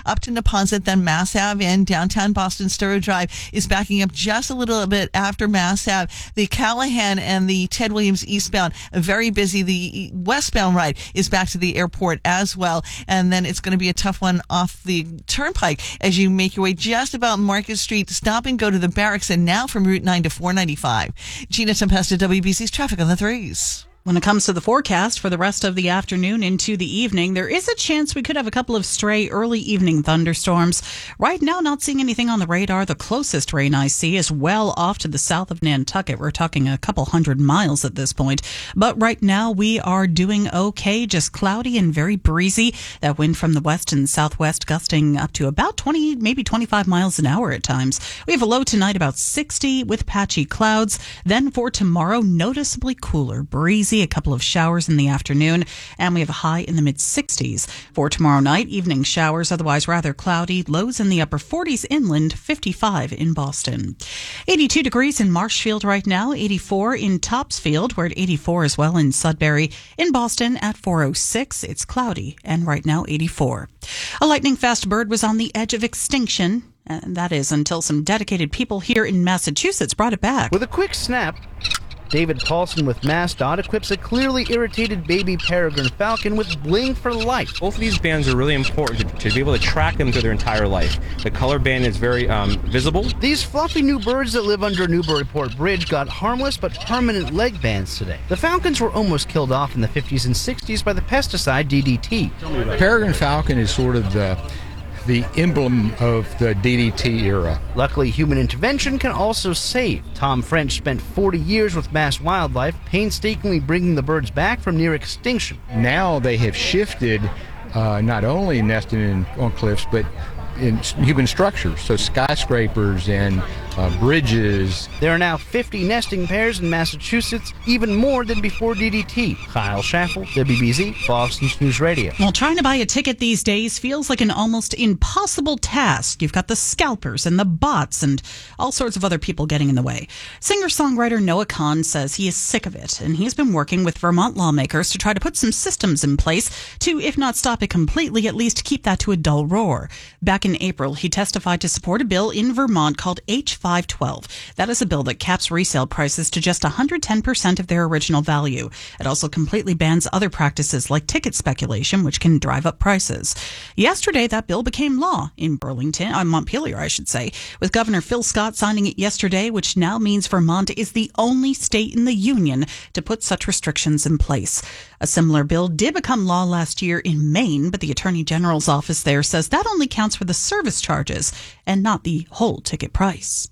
up to Neponset, then Mass Ave and downtown Boston Sturrow Drive is backing up just a little bit after Mass Ave. The Callahan and the Ted Williams eastbound very busy. The westbound ride is back to the airport as well. And then it's going to be a tough one off the Turnpike as you make your way just about Market Street, stop and go to the barracks, and now from Route 9 to 495. Gina Tempesta, WBC's Traffic on the Threes. When it comes to the forecast for the rest of the afternoon into the evening, there is a chance we could have a couple of stray early evening thunderstorms. Right now, not seeing anything on the radar. The closest rain I see is well off to the south of Nantucket. We're talking a couple 100 miles at this point. But right now, we are doing okay, just cloudy and very breezy. That wind from the west and southwest gusting up to about 20, maybe 25 miles an hour at times. We have a low tonight about 60 with patchy clouds. Then for tomorrow, noticeably cooler, breezy. A couple of showers in the afternoon, and we have a high in the mid-60s. For tomorrow night, evening showers, otherwise rather cloudy, lows in the upper 40s inland, 55 in Boston. 82 degrees in Marshfield right now, 84 in Topsfield, we're at 84 as well in Sudbury. In Boston at 406, it's cloudy, and right now 84. A lightning-fast bird was on the edge of extinction, and that is until some dedicated people here in Massachusetts brought it back. With a quick snap, David Paulson with MassDOT equips a clearly irritated baby peregrine falcon with Bling for Life. Both of these bands are really important to be able to track them through their entire life. The color band is very visible. These fluffy new birds that live under Newburyport Bridge got harmless but permanent leg bands today. The falcons were almost killed off in the 50s and 60s by the pesticide DDT. Peregrine falcon is sort of the emblem of the DDT era. Luckily, human intervention can also save. Tom French spent 40 years with Mass Wildlife, painstakingly bringing the birds back from near extinction. Now they have shifted not only nesting on cliffs, but in human structures, so skyscrapers and bridges. There are now 50 nesting pairs in Massachusetts, even more than before DDT. Kyle Schaffel, WBZ, Boston News Radio. Well, trying to buy a ticket these days feels like an almost impossible task. You've got the scalpers and the bots and all sorts of other people getting in the way. Singer-songwriter Noah Kahan says he is sick of it, and he's been working with Vermont lawmakers to try to put some systems in place to, if not stop it completely, at least keep that to a dull roar. Back in April, he testified to support a bill in Vermont called H512. That is a bill that caps resale prices to just 110% of their original value. It also completely bans other practices like ticket speculation, which can drive up prices. Yesterday, that bill became law in Montpelier, I should say, with Governor Phil Scott signing it yesterday, which now means Vermont is the only state in the union to put such restrictions in place. A similar bill did become law last year in Maine, but the Attorney General's office there says that only counts for the service charges and not the whole ticket price.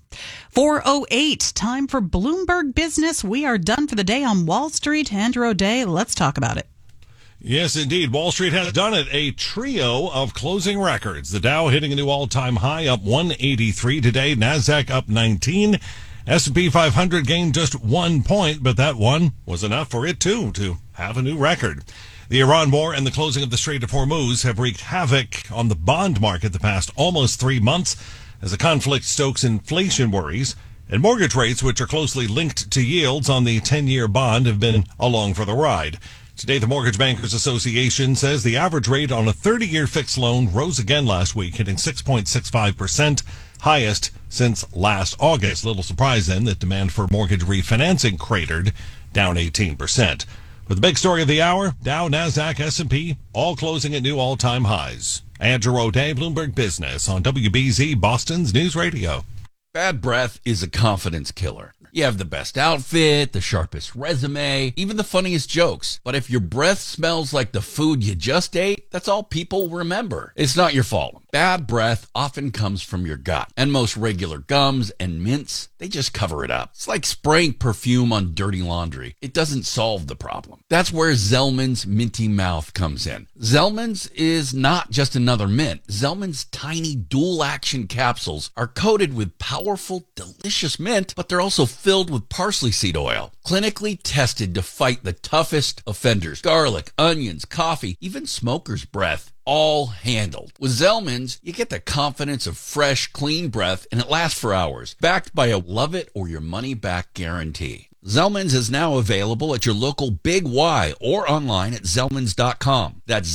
4:08, time for Bloomberg Business. We are done for the day on Wall Street. Andrew O'Day, let's talk about it. Yes, indeed. Wall Street has done it. A trio of closing records. The Dow hitting a new all-time high, up 183 today. NASDAQ up 19. S&P 500 gained just 1 point, but that one was enough for it, too, to have a new record. The Iran war and the closing of the Strait of Hormuz have wreaked havoc on the bond market the past almost 3 months as the conflict stokes inflation worries, and mortgage rates, which are closely linked to yields on the 10-year bond, have been along for the ride. Today, the Mortgage Bankers Association says the average rate on a 30-year fixed loan rose again last week, hitting 6.65%, highest since last August. Little surprise then that demand for mortgage refinancing cratered, down 18%. But the big story of the hour, Dow, NASDAQ, S&P, all closing at new all-time highs. Andrew O'Day, Bloomberg Business on WBZ, Boston's News Radio. Bad breath is a confidence killer. You have the best outfit, the sharpest resume, even the funniest jokes. But if your breath smells like the food you just ate, that's all people remember. It's not your fault. Bad breath often comes from your gut. And most regular gums and mints, they just cover it up. It's like spraying perfume on dirty laundry. It doesn't solve the problem. That's where Zellman's Minty Mouth comes in. Zellman's is not just another mint. Zellman's tiny dual-action capsules are coated with powerful, delicious mint, but they're also filled with parsley seed oil, clinically tested to fight the toughest offenders. Garlic, onions, coffee, even smoker's breath, all handled. With Zellman's, you get the confidence of fresh, clean breath, and it lasts for hours, backed by a love it or your money back guarantee. Zellman's is now available at your local Big Y or online at Zellmans.com. That's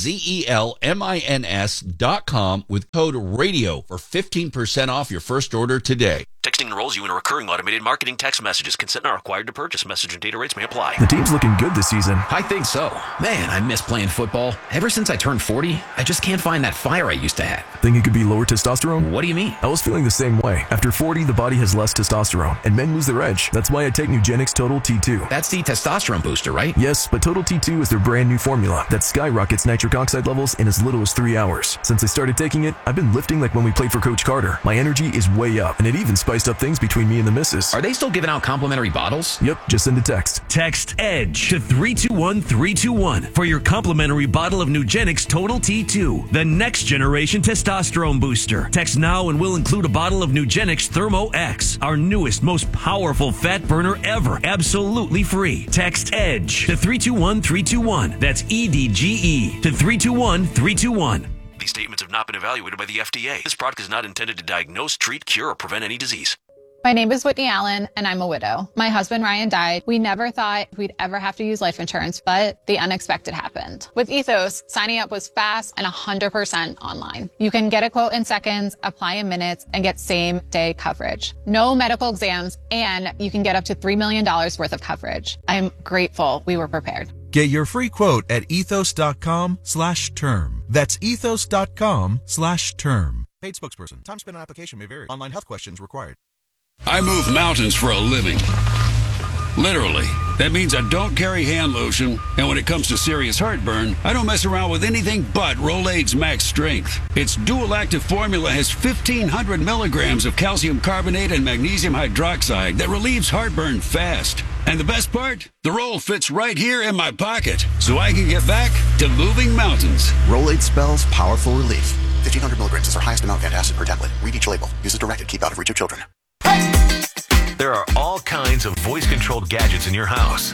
ZELMINS.com with code RADIO for 15% off your first order today. Texting enrolls you in a recurring automated marketing text messages. Consent not required to purchase. Message and data rates may apply. The team's looking good this season. I think so. Man, I miss playing football. Ever since I turned 40, I just can't find that fire I used to have. Think it could be lower testosterone? What do you mean? I was feeling the same way. After 40, the body has less testosterone, and men lose their edge. That's why I take Nugenix Total T2. That's the testosterone booster, right? Yes, but Total T2 is their brand new formula that skyrockets nitric oxide levels in as little as 3 hours. Since I started taking it, I've been lifting like when we played for Coach Carter. My energy is way up, and it even spiced up things between me and the missus. Are they still giving out complimentary bottles? Yep, just send a text. Text EDGE to 321-321 for your complimentary bottle of Nugenix Total T2, the next generation testosterone booster. Text now and we'll include a bottle of Nugenix Thermo X, our newest, most powerful fat burner ever, absolutely free. Text EDGE to 321-321. That's EDGE to 321-321. These statements have not been evaluated by the FDA. This product is not intended to diagnose, treat, cure, or prevent any disease. My name is Whitney Allen, and I'm a widow. My husband, Ryan, died. We never thought we'd ever have to use life insurance, but the unexpected happened. With Ethos, signing up was fast and 100% online. You can get a quote in seconds, apply in minutes, and get same-day coverage. No medical exams, and you can get up to $3 million worth of coverage. I'm grateful we were prepared. Get your free quote at ethos.com/term. That's ethos.com/term. Paid spokesperson. Time spent on application may vary. Online health questions required. I move mountains for a living. Literally. That means I don't carry hand lotion, and when it comes to serious heartburn, I don't mess around with anything but Rolaids Max Strength. Its dual active formula has 1,500 milligrams of calcium carbonate and magnesium hydroxide that relieves heartburn fast. And the best part? The roll fits right here in my pocket, so I can get back to moving mountains. Rolaids spells powerful relief. 1,500 milligrams is our highest amount of antacid per tablet. Read each label. Use as directed. Keep out of reach of children. There are all kinds of voice-controlled gadgets in your house.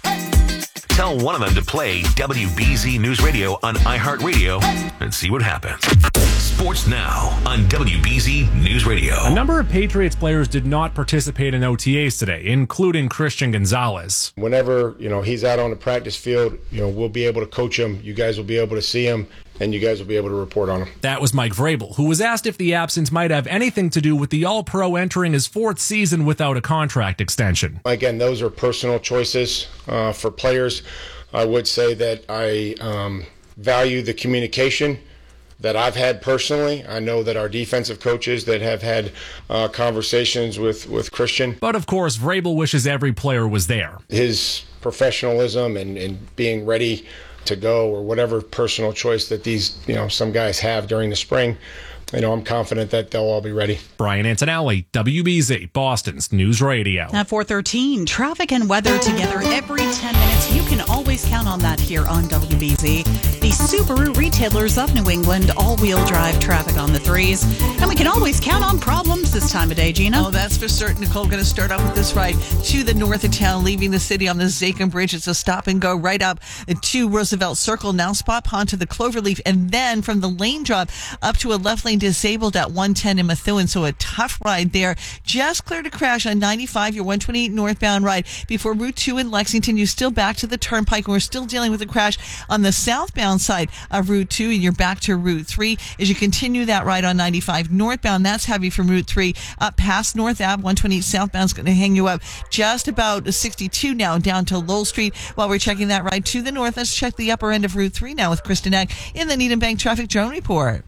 Tell one of them to play WBZ News Radio on iHeartRadio and see what happens. Sports Now on WBZ News Radio. A number of Patriots players did not participate in OTAs today, including Christian Gonzalez. Whenever, he's out on the practice field, we'll be able to coach him. You guys will be able to see him, and you guys will be able to report on him. That was Mike Vrabel, who was asked if the absence might have anything to do with the All-Pro entering his fourth season without a contract extension. Again, those are personal choices for players. I would say that I value the communication that I've had personally. I know that our defensive coaches that have had conversations with Christian. But of course, Vrabel wishes every player was there. His professionalism and being ready to go, or whatever personal choice that these, some guys have during the spring, I'm confident that they'll all be ready. Brian Antonelli, WBZ, Boston's News Radio. At 4:13, traffic and weather together every 10 minutes. You can always count on that here on WBZ. The Subaru retailers of New England, all-wheel drive traffic on the threes. And we can always count on problems this time of day, Gina. Oh, that's for certain. Nicole, going to start off with this ride to the north of town, leaving the city on the Zachem Bridge. It's a stop and go right up to Roosevelt Circle. Now spot pond to the Cloverleaf, and then from the lane drop up to a left lane disabled at 110 in Methuen. So a tough ride there. Just cleared a crash on 95, your 128 northbound ride before Route 2 in Lexington. You're still back to the turnpike, and we're still dealing with a crash on the southbound side of Route 2, and you're back to Route 3 as you continue that ride on 95 northbound. That's heavy from Route 3 up past North Ave. 128 southbound is going to hang you up just about 62 now down to Lowell Street. While we're checking that ride to the north, let's check the upper end of Route 3 now with Kristen Eck in the Needham Bank Traffic Drone Report.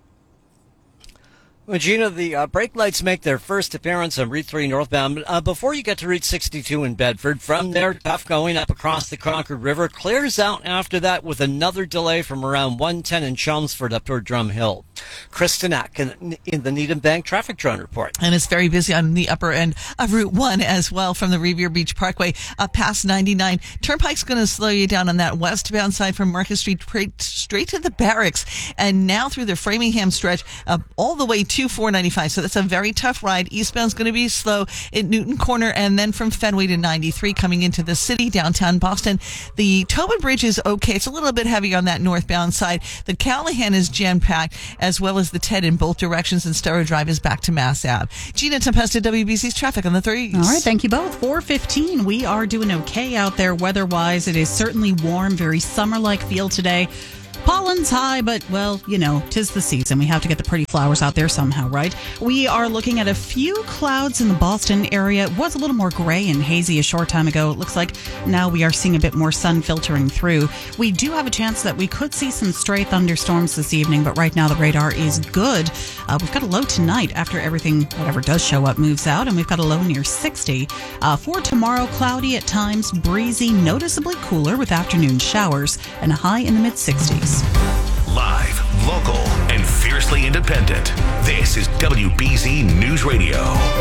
Well, Gina, the brake lights make their first appearance on Route 3 northbound. Before you get to Route 62 in Bedford, from there, tough going up across the Concord River. Clears out after that with another delay from around 110 in Chelmsford up toward Drum Hill. Kristen Eck in the Needham Bank Traffic Drone Report. And it's very busy on the upper end of Route 1 as well, from the Revere Beach Parkway up past 99. Turnpike's going to slow you down on that westbound side from Market Street straight to the barracks, and now through the Framingham stretch all the way to 495. So that's a very tough ride. Eastbound's going to be slow at Newton Corner, and then from Fenway to 93 coming into the city, downtown Boston. The Tobin Bridge is okay. It's a little bit heavy on that northbound side. The Callahan is jam-packed, as well as as the TED in both directions and Star Drive is back to Mass Ave. Gina Tempesta, WBC's traffic on the 3s. All right, thank you both. 4:15, we are doing okay out there weather-wise. It is certainly warm, very summer-like feel today. Pollen's high, but, well, you know, 'tis the season. We have to get the pretty flowers out there somehow, right? We are looking at a few clouds in the Boston area. It was a little more gray and hazy a short time ago. It looks like now we are seeing a bit more sun filtering through. We do have a chance that we could see some stray thunderstorms this evening, but right now the radar is good. We've got a low tonight after everything, whatever does show up, moves out, and we've got a low near 60. For tomorrow, cloudy at times, breezy, noticeably cooler with afternoon showers, and a high in the mid-60s. Live, local, and fiercely independent. This is WBZ News Radio.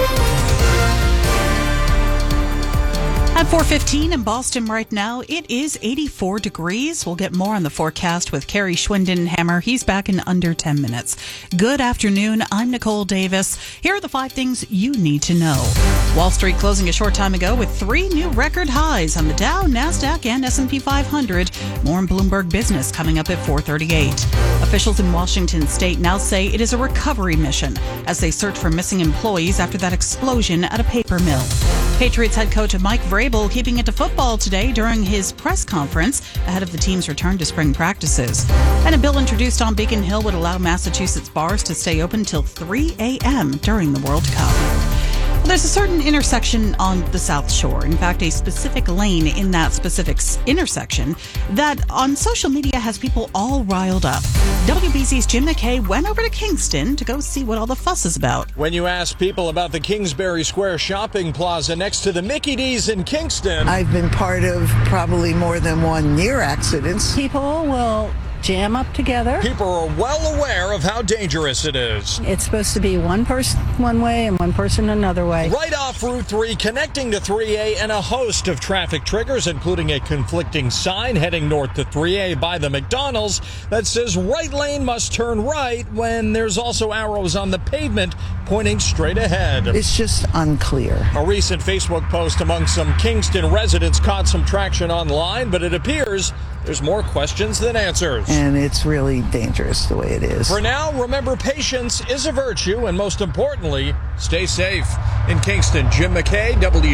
At 4:15 in Boston right now, it is 84 degrees. We'll get more on the forecast with Kerry Schwindenhammer. He's back in under 10 minutes. Good afternoon. I'm Nicole Davis. Here are the 5 things you need to know. Wall Street closing a short time ago with 3 new record highs on the Dow, NASDAQ, and S&P 500. More in Bloomberg Business coming up at 4:38. Officials in Washington state now say it is a recovery mission as they search for missing employees after that explosion at a paper mill. Patriots head coach Mike Vrabel keeping it to football today during his press conference ahead of the team's return to spring practices. And a bill introduced on Beacon Hill would allow Massachusetts bars to stay open till 3 a.m. during the World Cup. There's a certain intersection on the South Shore, in fact, a specific lane in that specific intersection that on social media has people all riled up. WBZ's Jim McKay went over to Kingston to go see what all the fuss is about. When you ask people about the Kingsbury Square shopping plaza next to the Mickey D's in Kingston, I've been part of probably more than one near accidents. People will jam up together. People are well aware of how dangerous it is. It's supposed to be one person one way and one person another way. Right off Route 3, connecting to 3A, and a host of traffic triggers, including a conflicting sign heading north to 3A by the McDonald's that says right lane must turn right, when there's also arrows on the pavement pointing straight ahead. It's just unclear. A recent Facebook post among some Kingston residents caught some traction online, but it appears there's more questions than answers. And it's really dangerous the way it is. For now, remember, patience is a virtue, and most importantly, stay safe. In Kingston, Jim McKay,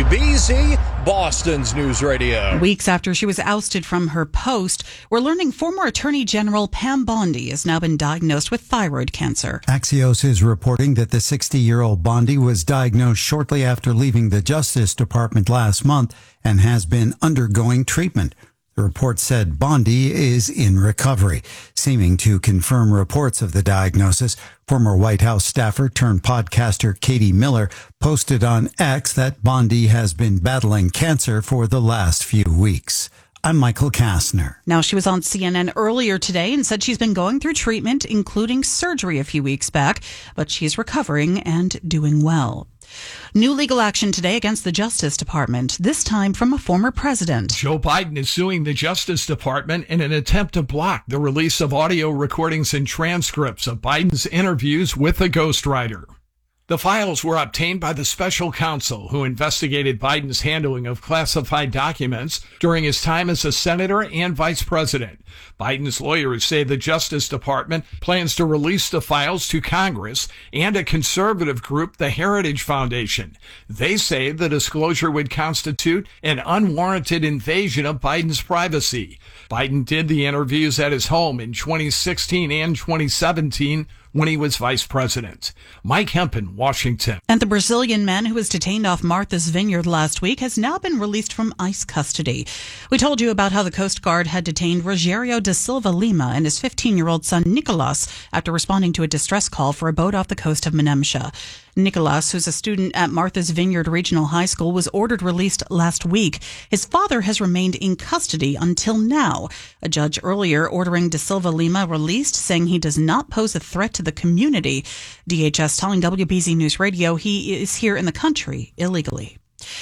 WBZ, Boston's News Radio. Weeks after she was ousted from her post, we're learning former Attorney General Pam Bondi has now been diagnosed with thyroid cancer. Axios is reporting that the 60-year-old Bondi was diagnosed shortly after leaving the Justice Department last month and has been undergoing treatment. The report said Bondi is in recovery. Seeming to confirm reports of the diagnosis, former White House staffer turned podcaster Katie Miller posted on X that Bondi has been battling cancer for the last few weeks. I'm Michael Kastner. Now, she was on CNN earlier today and said she's been going through treatment, including surgery a few weeks back, but she's recovering and doing well. New legal action today against the Justice Department, this time from a former president. Joe Biden is suing the Justice Department in an attempt to block the release of audio recordings and transcripts of Biden's interviews with a ghostwriter. The files were obtained by the special counsel who investigated Biden's handling of classified documents during his time as a senator and vice president. Biden's lawyers say the Justice Department plans to release the files to Congress and a conservative group, the Heritage Foundation. They say the disclosure would constitute an unwarranted invasion of Biden's privacy. Biden did the interviews at his home in 2016 and 2017 when he was vice president. Mike Hempen, Washington. And the Brazilian man who was detained off Martha's Vineyard last week has now been released from ICE custody. We told you about how the Coast Guard had detained Rogério da Silva Lima and his 15-year-old son Nicolas after responding to a distress call for a boat off the coast of Menemsha. Nicolas, who's a student at Martha's Vineyard Regional High School, was ordered released last week. His father has remained in custody until now. A judge earlier ordering Da Silva Lima released, saying he does not pose a threat to the community. DHS telling WBZ News Radio he is here in the country illegally.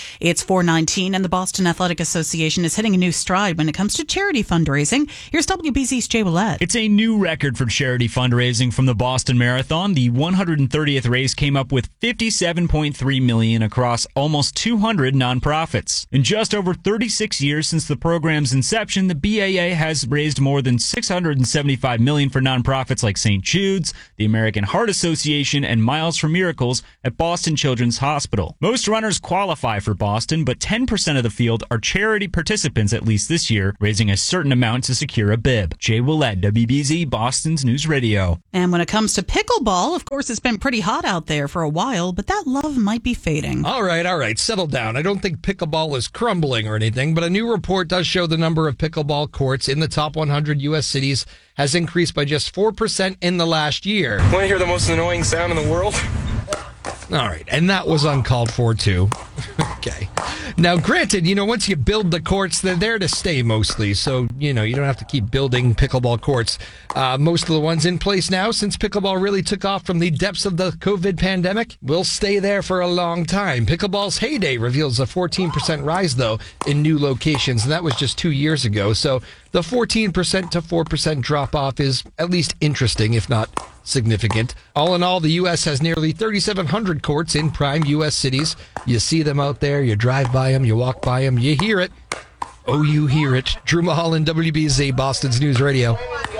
It's 4:19, and the Boston Athletic Association is hitting a new stride when it comes to charity fundraising. Here's WBZ's Jay Willett. It's a new record for charity fundraising from the Boston Marathon. The 130th race came up with $57.3 million across almost 200 nonprofits. In just over 36 years since the program's inception, the BAA has raised more than $675 million for nonprofits like St. Jude's, the American Heart Association, and Miles for Miracles at Boston Children's Hospital. Most runners qualify for Boston, but 10% of the field are charity participants at least this year, raising a certain amount to secure a bib. Jay Willett, WBZ, Boston's News Radio. And when it comes to pickleball, of course, it's been pretty hot out there for a while, but that love might be fading. All right. Settle down. I don't think pickleball is crumbling or anything, but a new report does show the number of pickleball courts in the top 100 U.S. cities has increased by just 4% in the last year. Want to hear the most annoying sound in the world? All right, and that was uncalled for, too. Okay. Now, granted, once you build the courts, they're there to stay mostly, so, you don't have to keep building pickleball courts. Most of the ones in place now, since pickleball really took off from the depths of the COVID pandemic, will stay there for a long time. Pickleball's heyday reveals a 14% rise, though, in new locations, and that was just 2 years ago, so the 14% to 4% drop-off is at least interesting, if not significant. All in all, the U.S. has nearly 3,700 courts in prime U.S. cities. You see them out there, you drive by them, you walk by them, you hear it. Oh, you hear it. Drew Mulholland, WBZ, Boston's News Radio.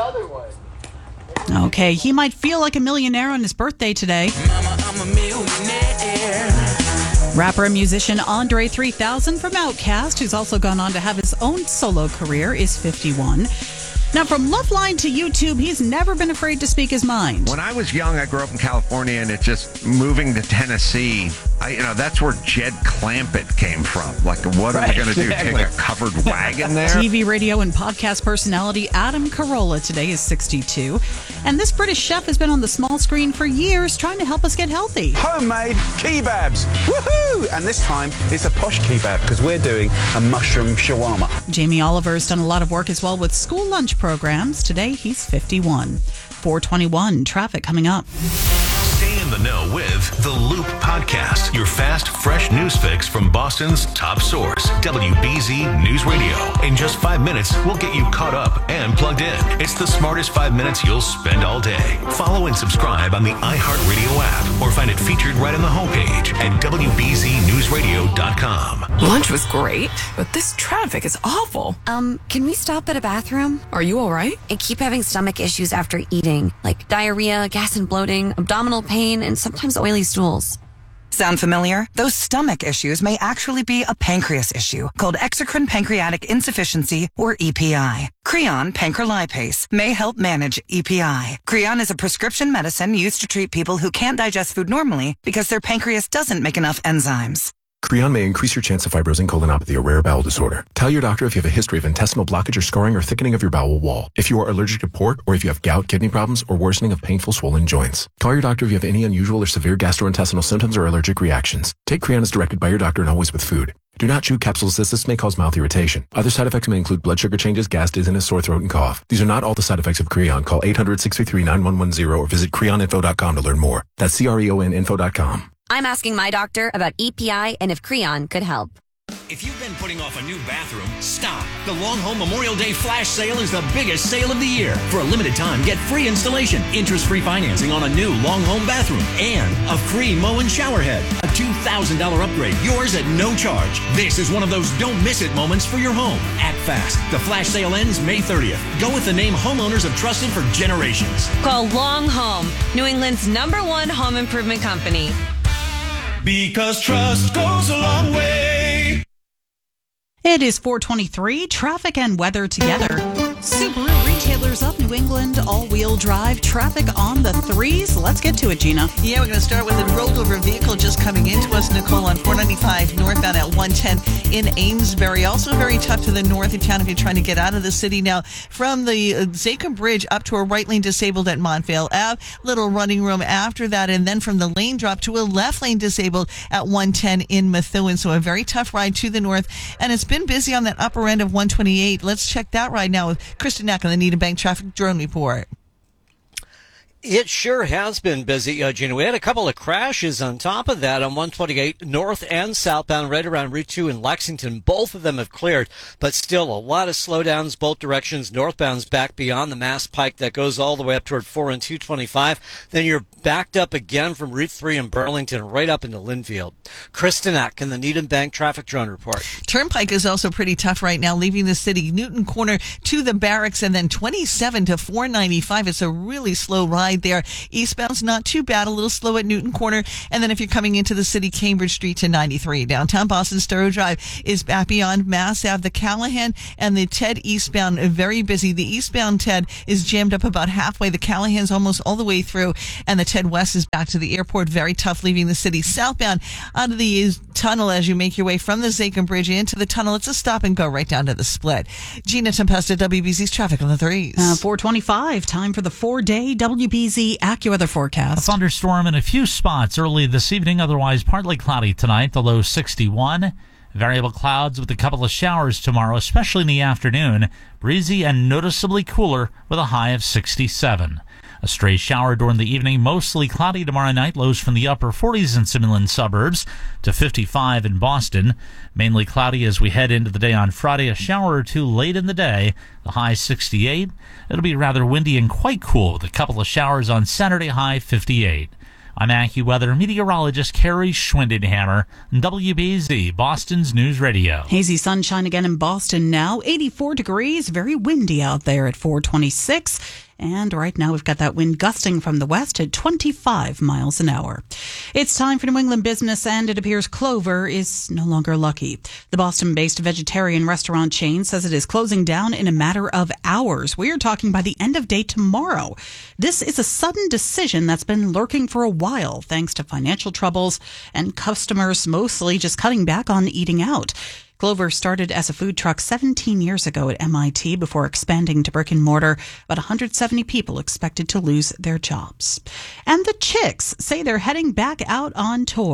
Okay, he might feel like a millionaire on his birthday today. Mama, I'm a millionaire. Rapper and musician Andre 3000 from Outkast, who's also gone on to have his own solo career, is 51. Now, from Loveline to YouTube, he's never been afraid to speak his mind. When I was young, I grew up in California, and it just moving to Tennessee, that's where Jed Clampett came from. Like, what am I going to do? Take a covered wagon there? TV, radio, and podcast personality Adam Carolla today is 62. And this British chef has been on the small screen for years trying to help us get healthy. Homemade kebabs. Woohoo! And this time, it's a posh kebab because we're doing a mushroom shawarma. Jamie Oliver's done a lot of work as well with school lunch programs. Today, he's 51. 421 traffic coming up. Stay in the know with The Loop Podcast, your fast, fresh news fix from Boston's top source, WBZ News Radio. In just 5 minutes, we'll get you caught up and plugged in. It's the smartest 5 minutes you'll spend all day. Follow and subscribe on the iHeartRadio app or find it featured right on the homepage at WBZNewsRadio.com. Lunch was great, but this traffic is awful. Can we stop at a bathroom? Are you all right? I keep having stomach issues after eating, like diarrhea, gas and bloating, abdominal pain, and sometimes oily stools. Sound familiar? Those stomach issues may actually be a pancreas issue called exocrine pancreatic insufficiency, or EPI. Creon pancrelipase may help manage EPI. Creon is a prescription medicine used to treat people who can't digest food normally because their pancreas doesn't make enough enzymes. Creon may increase your chance of fibrosing colonopathy, a rare bowel disorder. Tell your doctor if you have a history of intestinal blockage or scarring or thickening of your bowel wall, if you are allergic to pork, or if you have gout, kidney problems, or worsening of painful swollen joints. Call your doctor if you have any unusual or severe gastrointestinal symptoms or allergic reactions. Take Creon as directed by your doctor and always with food. Do not chew capsules as this may cause mouth irritation. Other side effects may include blood sugar changes, gas, dizziness, sore throat, and cough. These are not all the side effects of Creon. Call 800-633-9110 or visit creoninfo.com to learn more. That's CREONinfo.com. I'm asking my doctor about EPI and if Creon could help. If you've been putting off a new bathroom, stop. The Long Home Memorial Day Flash Sale is the biggest sale of the year. For a limited time, get free installation, interest-free financing on a new Long Home bathroom, and a free Moen shower head. A $2,000 upgrade, yours at no charge. This is one of those don't miss it moments for your home. Act fast. The Flash Sale ends May 30th. Go with the name homeowners have trusted for generations. Call Long Home, New England's #1 home improvement company. Because trust goes a long way. It is 423, traffic and weather together. Subaru retailers of New England, all-wheel drive, traffic on the threes. Let's get to it, Gina. Yeah, we're going to start with a rolled over vehicle just coming into us, Nicole, on 495 northbound at 110 in Amesbury. Also very tough to the north of town if you're trying to get out of the city now. From the Zakim Bridge up to a right lane disabled at Montvale Ave, little running room after that, and then from the lane drop to a left lane disabled at 110 in Methuen. So a very tough ride to the north, and it's been busy on that upper end of 128. Let's check that ride now with Kristen Nack on the Needham Bank Traffic Drone Report. It sure has been busy, Gina. We had a couple of crashes on top of that on 128 north and southbound right around Route 2 in Lexington. Both of them have cleared, but still a lot of slowdowns both directions. Northbound's back beyond the Mass Pike that goes all the way up toward 4 and 225. Then you're backed up again from Route 3 in Burlington right up into Linfield. Kristen Eck in the Needham Bank Traffic Drone Report. Turnpike is also pretty tough right now, leaving the city. Newton Corner to the barracks and then 27 to 495. It's a really slow ride there. Eastbound's not too bad, a little slow at Newton Corner. And then if you're coming into the city, Cambridge Street to 93. Downtown Boston Sturrow Drive is back beyond Mass Ave. The Callahan and the Ted eastbound are very busy. The eastbound Ted is jammed up about halfway. The Callahan's almost all the way through. And the Ted West is back to the airport. Very tough leaving the city. Southbound out of the tunnel as you make your way from the Zachem Bridge into the tunnel. It's a stop and go right down to the split. Gina Tempesta, WBZ's traffic on the 3s. 425, time for the 4-day WBZ AccuWeather forecast. A thunderstorm in a few spots early this evening, otherwise partly cloudy tonight, the low 61. Variable clouds with a couple of showers tomorrow, especially in the afternoon. Breezy and noticeably cooler with a high of 67. A stray shower during the evening, mostly cloudy tomorrow night, lows from the upper 40s in some inland suburbs to 55 in Boston. Mainly cloudy as we head into the day on Friday, a shower or two late in the day, the high 68. It'll be rather windy and quite cool with a couple of showers on Saturday, high 58. I'm AccuWeather meteorologist Carrie Schwindenhammer, WBZ, Boston's News Radio. Hazy sunshine again in Boston now, 84 degrees, very windy out there at 426. And right now we've got that wind gusting from the west at 25 miles an hour. It's time for New England business, and it appears Clover is no longer lucky. The Boston-based vegetarian restaurant chain says it is closing down in a matter of hours. We are talking by the end of day tomorrow. This is a sudden decision that's been lurking for a while, thanks to financial troubles and customers mostly just cutting back on eating out. Clover started as a food truck 17 years ago at MIT before expanding to brick and mortar. About 170 people expected to lose their jobs. And the Chicks say they're heading back out on tour.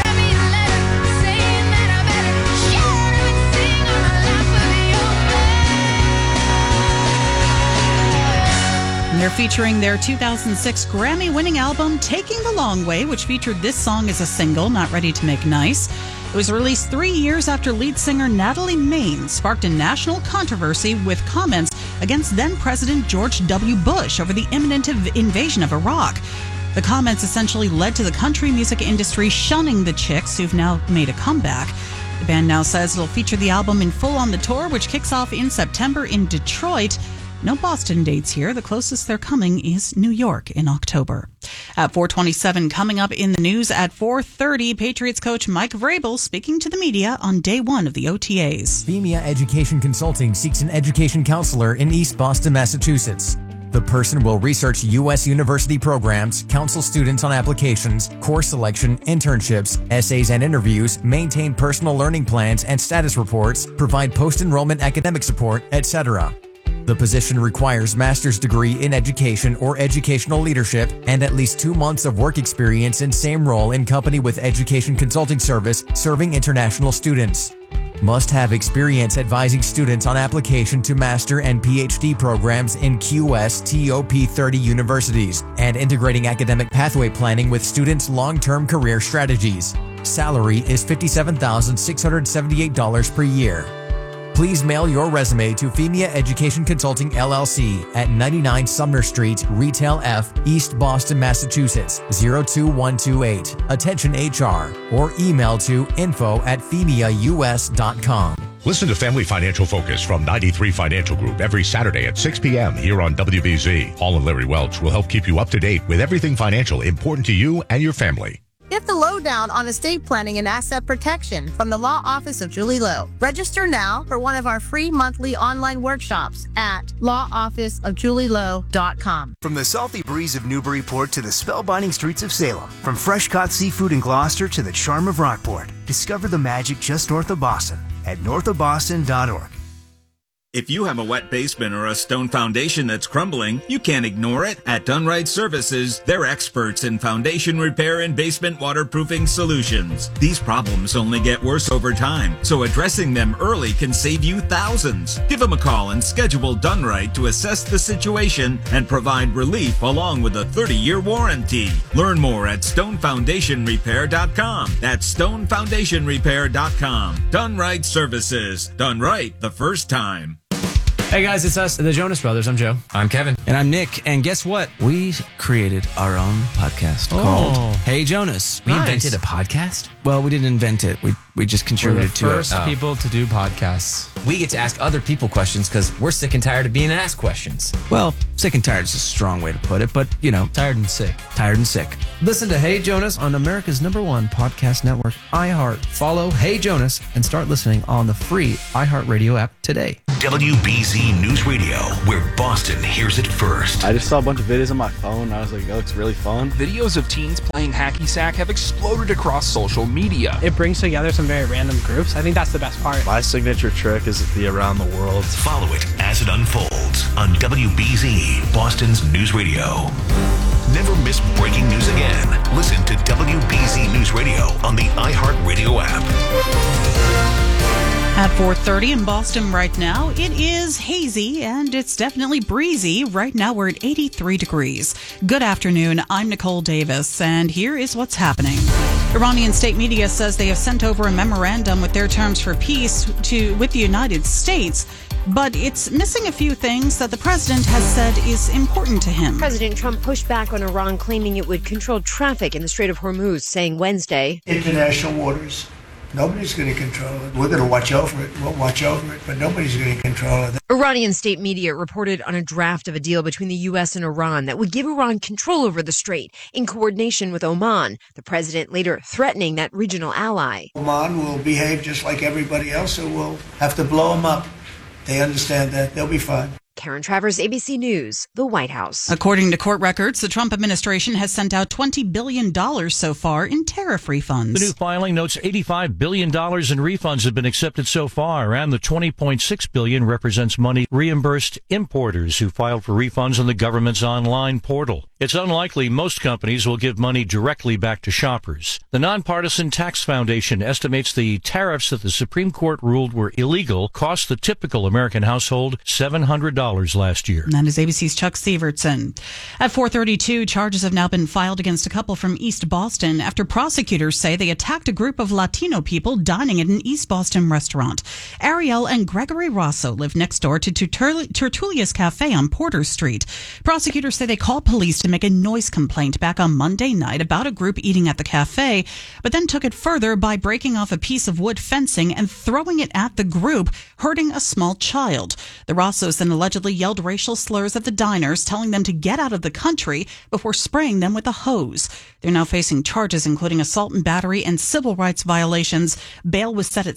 They're featuring their 2006 Grammy-winning album, Taking the Long Way, which featured this song as a single, Not Ready to Make Nice. It was released 3 years after lead singer Natalie Maine sparked a national controversy with comments against then-President George W. Bush over the imminent invasion of Iraq. The comments essentially led to the country music industry shunning the Chicks, who've now made a comeback. The band now says it'll feature the album in full on the tour, which kicks off in September in Detroit. No Boston dates here. The closest they're coming is New York in October. At 4:27, coming up in the news at 4:30, Patriots coach Mike Vrabel speaking to the media on day one of the OTAs. FEMIA Education Consulting seeks an education counselor in East Boston, Massachusetts. The person will research U.S. university programs, counsel students on applications, course selection, internships, essays and interviews, maintain personal learning plans and status reports, provide post-enrollment academic support, etc. The position requires master's degree in education or educational leadership and at least 2 months of work experience in same role in company with education consulting service serving international students. Must have experience advising students on application to master and PhD programs in QS TOP 30 universities and integrating academic pathway planning with students' long-term career strategies. Salary is $57,678 per year. Please mail your resume to FEMIA Education Consulting LLC at 99 Sumner Street, Retail F, East Boston, Massachusetts, 02128. Attention HR, or email to info@femiaus.com. Listen to Family Financial Focus from 93 Financial Group every Saturday at 6 p.m. here on WBZ. Paul and Larry Welch will help keep you up to date with everything financial important to you and your family. Get the lowdown on estate planning and asset protection from the Law Office of Julie Lowe. Register now for one of our free monthly online workshops at lawofficeofjulielowe.com. From the salty breeze of Newburyport to the spellbinding streets of Salem, from fresh-caught seafood in Gloucester to the charm of Rockport, discover the magic just north of Boston at northofboston.org. If you have a wet basement or a stone foundation that's crumbling, you can't ignore it. At Dunright Services, they're experts in foundation repair and basement waterproofing solutions. These problems only get worse over time, so addressing them early can save you thousands. Give them a call and schedule Dunright to assess the situation and provide relief along with a 30-year warranty. Learn more at stonefoundationrepair.com. That's stonefoundationrepair.com. Dunright Services. Done right the first time. Hey guys, it's us, the Jonas Brothers. I'm Joe. I'm Kevin. And I'm Nick. And guess what? We created our own podcast called Hey Jonas. We invented a podcast? Well, we didn't invent it. We just contributed to it. We're the first people to do podcasts. We get to ask other people questions because we're sick and tired of being asked questions. Well, sick and tired is a strong way to put it, but, you know. Tired and sick. Tired and sick. Listen to Hey Jonas on America's #1 podcast network, iHeart. Follow Hey Jonas and start listening on the free iHeartRadio app today. WBZ News Radio, where Boston hears it first. I just saw a bunch of videos on my phone, and I was like, that looks really fun. Videos of teens playing hacky sack have exploded across social media. It brings together some very random groups. I think that's the best part. My signature trick is the around the world. Follow it as it unfolds on WBZ, Boston's News Radio. Never miss breaking news again. Listen to WBZ News Radio on the iHeartRadio app. At 4:30 in Boston right now, it is hazy and it's definitely breezy. Right now we're at 83 degrees. Good afternoon. I'm Nicole Davis, and here is what's happening. Iranian state media says they have sent over a memorandum with their terms for peace with the United States, but it's missing a few things that the president has said is important to him. President Trump pushed back on Iran, claiming it would control traffic in the Strait of Hormuz, saying Wednesday, international waters. Nobody's going to control it. We're going to watch over it. We'll watch over it, but nobody's going to control it. Iranian state media reported on a draft of a deal between the U.S. and Iran that would give Iran control over the strait in coordination with Oman, the president later threatening that regional ally. Oman will behave just like everybody else, so we'll have to blow them up. They understand that. They'll be fine. Karen Travers, ABC News, the White House. According to court records, the Trump administration has sent out $20 billion so far in tariff refunds. The new filing notes $85 billion in refunds have been accepted so far, and the $20.6 billion represents money reimbursed importers who filed for refunds on the government's online portal. It's unlikely most companies will give money directly back to shoppers. The Nonpartisan Tax Foundation estimates the tariffs that the Supreme Court ruled were illegal cost the typical American household $700 last year. And that is ABC's Chuck Severson. At 4:32, charges have now been filed against a couple from East Boston after prosecutors say they attacked a group of Latino people dining at an East Boston restaurant. Ariel and Gregory Rosso live next door to Tertulia's Cafe on Porter Street. Prosecutors say they called police to make a noise complaint back on Monday night about a group eating at the cafe, but then took it further by breaking off a piece of wood fencing and throwing it at the group, hurting a small child. The Rossos then allegedly yelled racial slurs at the diners, telling them to get out of the country before spraying them with a hose. They're now facing charges including assault and battery and civil rights violations. Bail was set at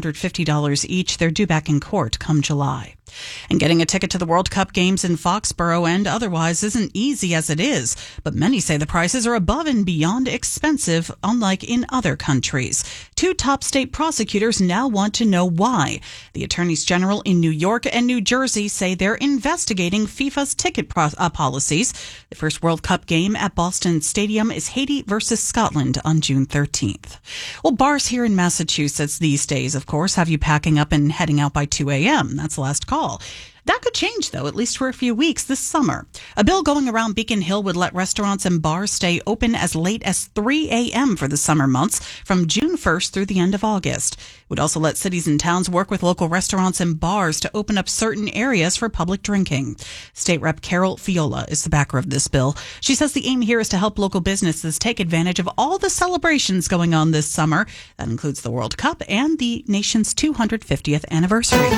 $750 each. They're due back in court come July. And getting a ticket to the World Cup games in Foxborough and otherwise isn't easy as it is, but many say the prices are above and beyond expensive, unlike in other countries. Two top state prosecutors now want to know why. The attorneys general in New York and New Jersey say they're investigating FIFA's ticket policies. The first World Cup game at Boston Stadium is Haiti versus Scotland on June 13th. Well, bars here in Massachusetts these days, of course, have you packing up and heading out by 2 a.m. That's last call. That could change, though, at least for a few weeks this summer. A bill going around Beacon Hill would let restaurants and bars stay open as late as 3 a.m. for the summer months from June 1st through the end of August. It would also let cities and towns work with local restaurants and bars to open up certain areas for public drinking. State Rep Carol Fiola is the backer of this bill. She says the aim here is to help local businesses take advantage of all the celebrations going on this summer. That includes the World Cup and the nation's 250th anniversary.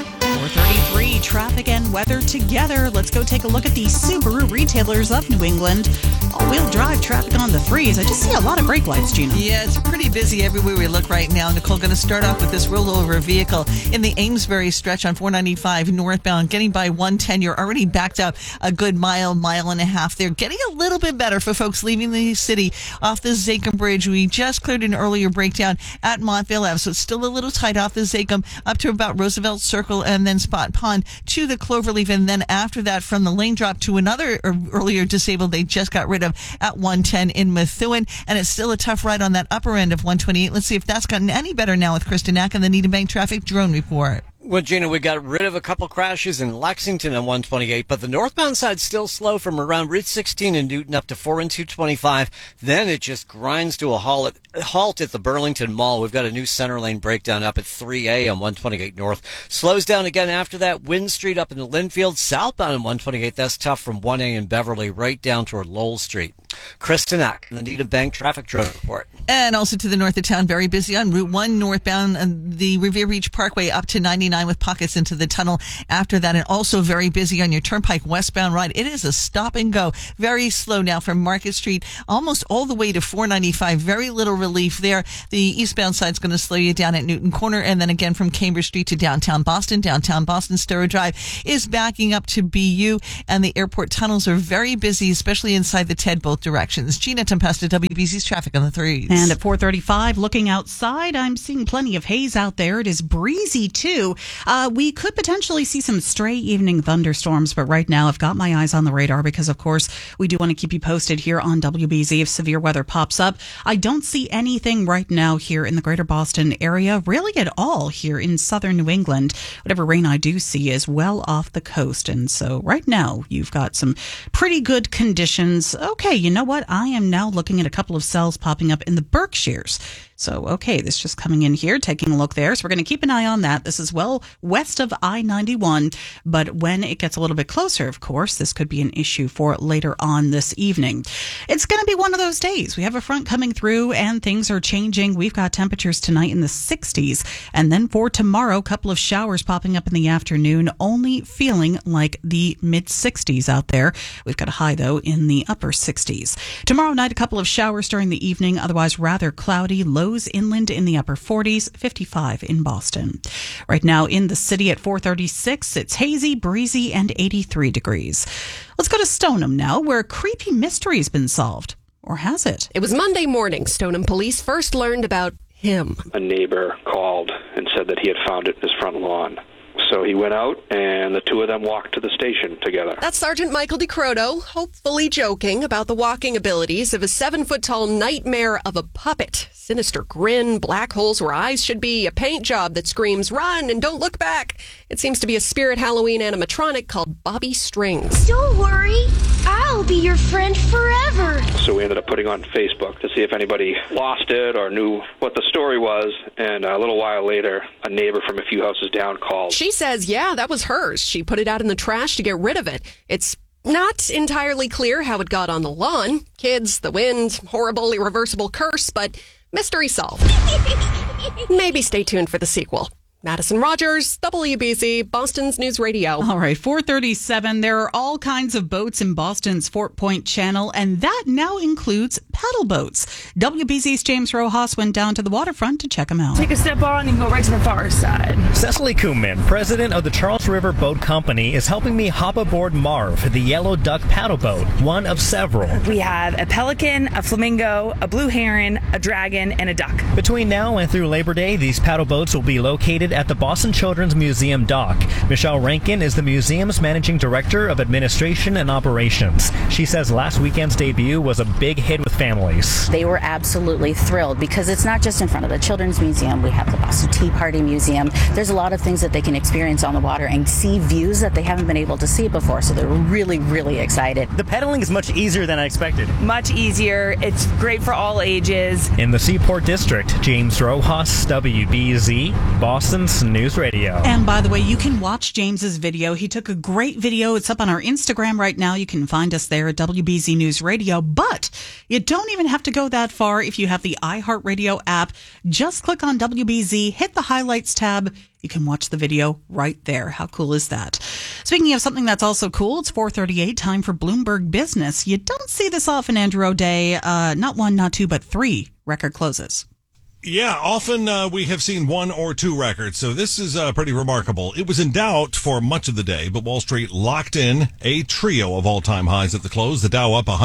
4:33, traffic and weather together. Let's go take a look at the Subaru retailers of New England. All-wheel drive traffic on the breeze. I just see a lot of brake lights, Gina. Yeah, it's pretty busy everywhere we look right now. Nicole, going to start off with this rollover vehicle in the Amesbury stretch on 495 northbound, getting by 110. You're already backed up a good mile and a half there. Getting a little bit better for folks leaving the city off the Zachem Bridge. We just cleared an earlier breakdown at Montvale Ave, so it's still a little tight off the Zachem up to about Roosevelt Circle and then Spot Pond to the Cloverleaf. And then after that, from the lane drop to another earlier disabled they just got rid of at 110 in Methuen. And it's still a tough ride on that upper end of 128. Let's see if that's gotten any better now with Kristen Nack and the Needham Bank Traffic Drone Report. Well, Gina, we got rid of a couple crashes in Lexington on 128, but the northbound side's still slow from around Route 16 in Newton up to 4 and 225. Then it just grinds to a halt at the Burlington Mall. We've got a new center lane breakdown up at 3A on 128 North. Slows down again after that. Wynn Street up into Linfield. Southbound on 128, that's tough from 1A in Beverly right down toward Lowell Street. Kristen Nack, the Needham Bank Traffic Drone Report. And also to the north of town, very busy on Route 1 northbound, the Revere Beach Parkway up to 99 with pockets into the tunnel after that, and also very busy on your Turnpike westbound ride. It is a stop and go. Very slow now from Market Street almost all the way to 495. Very little relief there. The eastbound side's going to slow you down at Newton Corner, and then again from Cambridge Street to downtown Boston. Downtown Boston Sturrow Drive is backing up to BU, and the airport tunnels are very busy, especially inside the TED both directions. Gina Tempesta, WBZ's traffic on the 3s. And at 4:35, looking outside, I'm seeing plenty of haze out there. It is breezy too. We could potentially see some stray evening thunderstorms, but right now I've got my eyes on the radar because, of course, we do want to keep you posted here on WBZ if severe weather pops up. I don't see anything right now here in the greater Boston area, really at all here in southern New England. Whatever rain I do see is well off the coast, and so right now you've got some pretty good conditions. Okay, you know what? I am now looking at a couple of cells popping up in the Berkshires. So, okay, this just coming in here, taking a look there. So we're going to keep an eye on that. This is well west of I-91, but when it gets a little bit closer, of course, this could be an issue for later on this evening. It's going to be one of those days. We have a front coming through and things are changing. We've got temperatures tonight in the 60s. And then for tomorrow, a couple of showers popping up in the afternoon, only feeling like the mid-60s out there. We've got a high, though, in the upper 60s. Tomorrow night, a couple of showers during the evening, otherwise rather cloudy. Lows inland in the upper 40s, 55 in Boston. Right now in the city at 4:36, it's hazy, breezy, and 83 degrees. Let's go to Stoneham now, where a creepy mystery has been solved. Or has it? It was Monday morning. Stoneham police first learned about him. A neighbor called and said that he had found it in his front lawn. So he went out, and the two of them walked to the station together. That's Sergeant Michael DeCroto, hopefully joking about the walking abilities of a 7-foot-tall nightmare of a puppet. Sinister grin, black holes where eyes should be, a paint job that screams, "Run and don't look back." It seems to be a spirit Halloween animatronic called Bobby Strings. Don't worry, I'll be your friend forever. So we ended up putting on Facebook to see if anybody lost it or knew what the story was. And a little while later, a neighbor from a few houses down called. She says, yeah, that was hers. She put it out in the trash to get rid of it. It's not entirely clear how it got on the lawn. Kids, the wind, horrible, irreversible curse, but mystery solved. Maybe stay tuned for the sequel. Madison Rogers, WBZ, Boston's News Radio. All right, 4:37. There are all kinds of boats in Boston's Fort Point Channel, and that now includes paddle boats. WBZ's James Rojas went down to the waterfront to check them out. Take a step on and go right to the far side. Cecily Kuhlman, president of the Charles River Boat Company, is helping me hop aboard Marv, the yellow duck paddle boat, one of several. We have a pelican, a flamingo, a blue heron, a dragon, and a duck. Between now and through Labor Day, these paddle boats will be located at the Boston Children's Museum dock. Michelle Rankin is the museum's managing director of administration and operations. She says last weekend's debut was a big hit with families. They were absolutely thrilled because it's not just in front of the Children's Museum. We have the Boston Tea Party Museum. There's a lot of things that they can experience on the water and see views that they haven't been able to see before. So they're really, really excited. The pedaling is much easier than I expected. Much easier. It's great for all ages. In the Seaport District, James Rojas, WBZ, Boston. Boston's News Radio. And by the way, you can watch James's video. He took a great video. It's up on our Instagram right now. You can find us there at WBZ News Radio. But you don't even have to go that far if you have the iHeartRadio app. Just click on WBZ, hit the highlights tab. You can watch the video right there. How cool is that? Speaking of something that's also cool, it's 4:38, time for Bloomberg Business. You don't see this often, Andrew O'Day. Not one, not two, but three record closes. Yeah, often we have seen one or two records, so this is pretty remarkable. It was in doubt for much of the day, but Wall Street locked in a trio of all-time highs at the close. The Dow up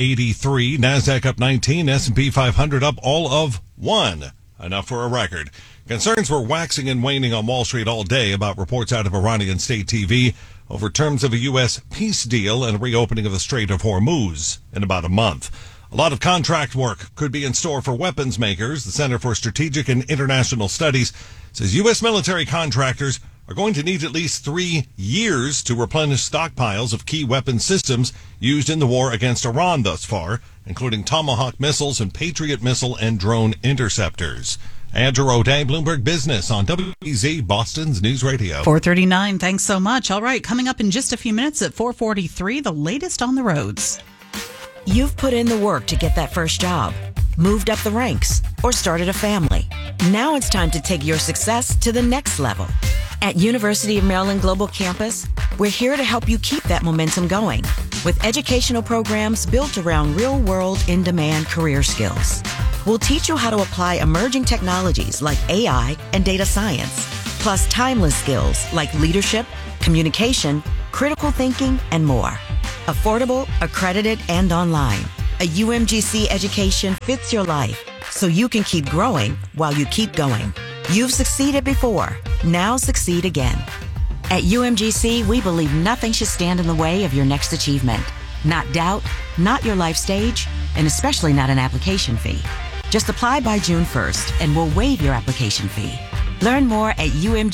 183, NASDAQ up 19, S&P 500 up all of 1. Enough for a record. Concerns were waxing and waning on Wall Street all day about reports out of Iranian state TV over terms of a U.S. peace deal and reopening of the Strait of Hormuz in about a month. A lot of contract work could be in store for weapons makers. The Center for Strategic and International Studies says U.S. military contractors are going to need at least 3 years to replenish stockpiles of key weapon systems used in the war against Iran thus far, including Tomahawk missiles and Patriot missile and drone interceptors. Andrew O'Day, Bloomberg Business on WBZ, Boston's News Radio. 4:39, thanks so much. All right, coming up in just a few minutes at 4:43, the latest on the roads. You've put in the work to get that first job, moved up the ranks, or started a family. Now it's time to take your success to the next level. At University of Maryland Global Campus, we're here to help you keep that momentum going with educational programs built around real-world, in-demand career skills. We'll teach you how to apply emerging technologies like AI and data science, plus timeless skills like leadership, communication, critical thinking, and more. Affordable, accredited, and online. A UMGC education fits your life, so you can keep growing while you keep going. You've succeeded before. Now succeed again. At UMGC, we believe nothing should stand in the way of your next achievement. Not doubt, not your life stage, and especially not an application fee. Just apply by June 1st, and we'll waive your application fee. Learn more at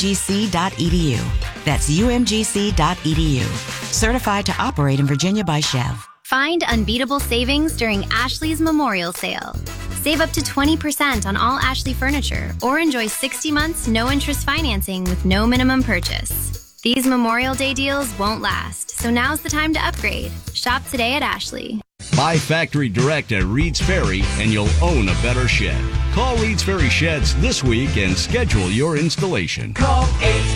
umgc.edu. That's umgc.edu. Certified to operate in Virginia by Chev. Find unbeatable savings during Ashley's Memorial Sale. Save up to 20% on all Ashley furniture or enjoy 60 months no-interest financing with no minimum purchase. These Memorial Day deals won't last, so now's the time to upgrade. Shop today at Ashley. Buy factory direct at Reed's Ferry and you'll own a better shed. Call Reed's Ferry Sheds this week and schedule your installation. Call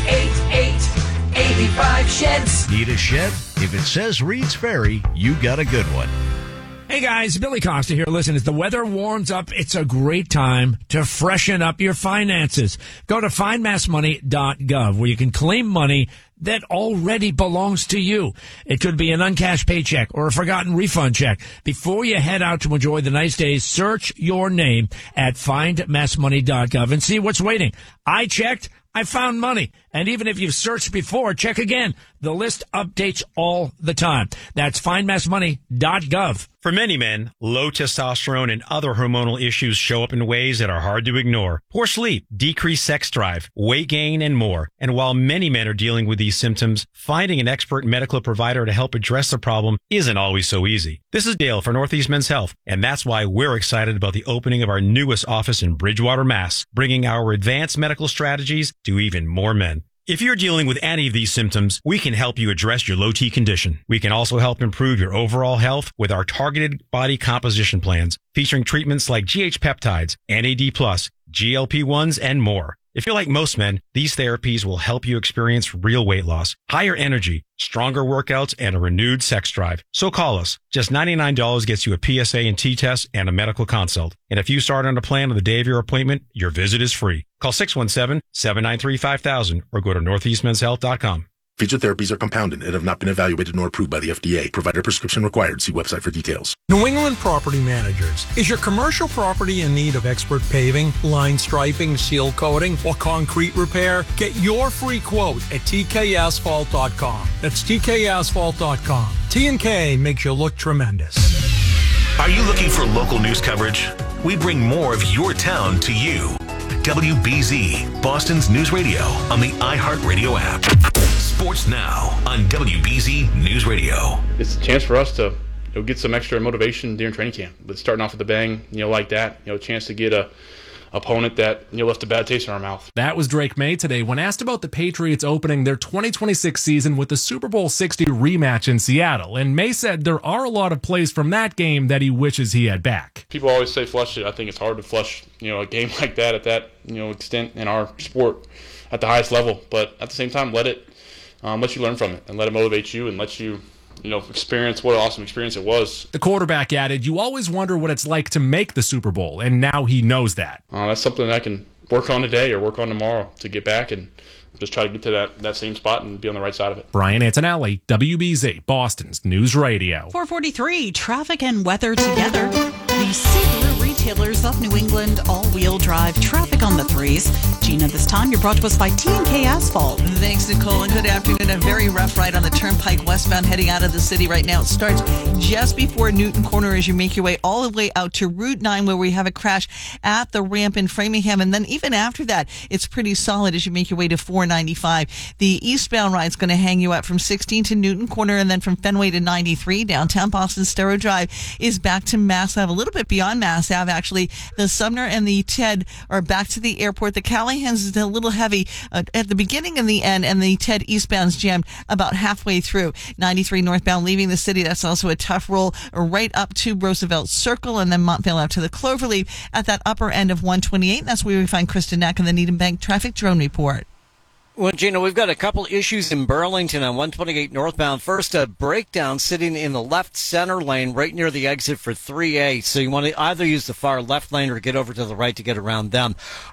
888-85-SHEDS. Need a shed? If it says Reed's Ferry, you got a good one. Hey guys, Billy Costa here. Listen, as the weather warms up, it's a great time to freshen up your finances. Go to findmassmoney.gov where you can claim money that already belongs to you. It could be an uncashed paycheck or a forgotten refund check. Before you head out to enjoy the nice days, search your name at findmassmoney.gov and see what's waiting. I checked. I found money. And even if you've searched before, check again. The list updates all the time. That's findmassmoney.gov. For many men, low testosterone and other hormonal issues show up in ways that are hard to ignore. Poor sleep, decreased sex drive, weight gain, and more. And while many men are dealing with these symptoms, finding an expert medical provider to help address the problem isn't always so easy. This is Dale for Northeast Men's Health, and that's why we're excited about the opening of our newest office in Bridgewater, Mass., bringing our advanced medical strategies to even more men. If you're dealing with any of these symptoms, we can help you address your low T condition. We can also help improve your overall health with our targeted body composition plans, featuring treatments like GH peptides, NAD+, GLP-1s, and more. If you're like most men, these therapies will help you experience real weight loss, higher energy, stronger workouts, and a renewed sex drive. So call us. Just $99 gets you a PSA and T-test and a medical consult. And if you start on a plan on the day of your appointment, your visit is free. Call 617-793-5000 or go to northeastmenshealth.com. Featured therapies are compounded and have not been evaluated nor approved by the FDA. Provider prescription required. See website for details. New England Property Managers. Is your commercial property in need of expert paving, line striping, seal coating, or concrete repair? Get your free quote at tkasphalt.com. That's tkasphalt.com. T&K makes you look tremendous. Are you looking for local news coverage? We bring more of your town to you. WBZ, Boston's News Radio on the iHeartRadio app. Sports Now on WBZ News Radio. It's a chance for us to get some extra motivation during training camp. But starting off with a bang, like that, a chance to get a opponent that left a bad taste in our mouth. That was Drake May today when asked about the Patriots opening their 2026 season with the Super Bowl 60 rematch in Seattle. And May said there are a lot of plays from that game that he wishes he had back. People always say flush it. I think it's hard to flush, a game like that at that, extent in our sport at the highest level. But at the same time, let you learn from it and let it motivate you and let you experience what an awesome experience it was. The quarterback added, "You always wonder what it's like to make the Super Bowl, and now he knows that." That's something that I can work on today or work on tomorrow to get back and just try to get to that same spot and be on the right side of it. Brian Antonelli, WBZ, Boston's News Radio. 4:43, traffic and weather together. The Subaru retailers of New England, all-wheel drive, traffic on the 3s. Gina, this time you're brought to us by T&K Asphalt. Thanks, Nicole, and good afternoon. A very rough ride on the Turnpike westbound heading out of the city right now. It starts just before Newton Corner as you make your way all the way out to Route 9 where we have a crash at the ramp in Framingham. And then even after that, it's pretty solid as you make your way to 495. The eastbound ride's going to hang you up from 16 to Newton Corner and then from Fenway to 93. Downtown Boston Sparrow Drive is back to Mass Ave, a little bit beyond Mass Ave, actually. The Sumner and the Ted are back to the airport. The Callahan's is a little heavy at the beginning and the end, and the Ted eastbound's jammed about halfway through. 93 northbound leaving the city. That's also a tough roll right up to Roosevelt Circle and then Montvale out to the Cloverleaf at that upper end of 128. That's where we find Kristen Knack in the Needham Bank Traffic Drone Report. Well, Gina, we've got a couple issues in Burlington on 128 northbound. First, a breakdown sitting in the left center lane right near the exit for 3A. So you want to either use the far left lane or get over to the right to get around them.